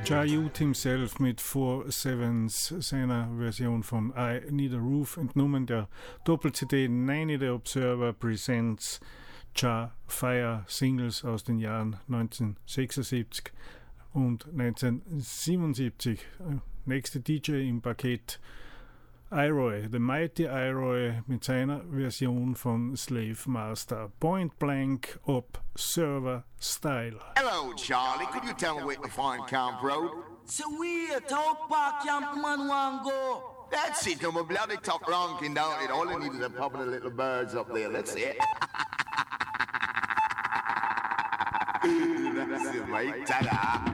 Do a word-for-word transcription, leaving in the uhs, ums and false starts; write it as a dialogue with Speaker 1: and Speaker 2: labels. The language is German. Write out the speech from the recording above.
Speaker 1: Ja Youth himself mit Four Sevens, seiner Version von I Need a Roof, entnommen der Doppel-C D Nanny the Observer Presents Ja Fire Singles aus den Jahren neunzehnhundertsechsundsiebzig und neunzehnhundertsiebenundsiebzig. Nächste D J im Paket, Iroy, The Mighty Iroy mit seiner Version von Slave Master, Point Blank Observer Style.
Speaker 2: Hello, Charlie. Could you tell me where to find Camp Road?
Speaker 3: So we a talk park camp man want go.
Speaker 2: That's it. I'm a bloody top ranking down it. All I need is a couple of little birds up there. That's it. That's it, mate. Ta-da.